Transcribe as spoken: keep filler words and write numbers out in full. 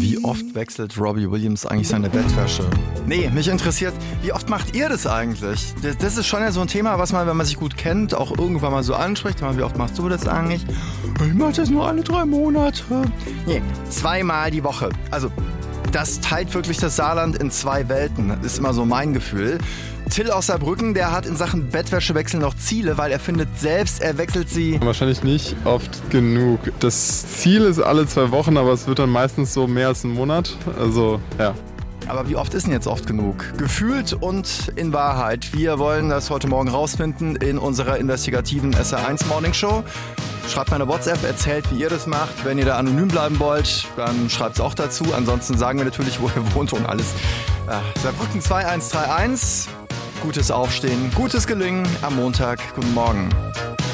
Wie oft wechselt Robbie Williams eigentlich seine Bettwäsche? Nee, mich interessiert, wie oft macht ihr das eigentlich? Das, das ist schon ja so ein Thema, was man, wenn man sich gut kennt, auch irgendwann mal so anspricht. Wie oft machst du das eigentlich? Ich mach das nur alle drei Monate. Nee, zweimal die Woche. Also, das teilt wirklich das Saarland in zwei Welten. Das ist immer so mein Gefühl. Till aus Saarbrücken, der hat in Sachen Bettwäschewechsel noch Ziele, weil er findet selbst, er wechselt sie... Wahrscheinlich nicht oft genug. Das Ziel ist alle zwei Wochen, aber es wird dann meistens so mehr als ein Monat. Also, ja. Aber wie oft ist denn jetzt oft genug? Gefühlt und in Wahrheit. Wir wollen das heute Morgen rausfinden in unserer investigativen S R eins Morning Show. Schreibt meine WhatsApp, erzählt, wie ihr das macht. Wenn ihr da anonym bleiben wollt, dann schreibt es auch dazu. Ansonsten sagen wir natürlich, wo ihr wohnt und alles. Äh, Saarbrücken zwei eins drei eins. Gutes Aufstehen, gutes Gelingen am Montag. Guten Morgen.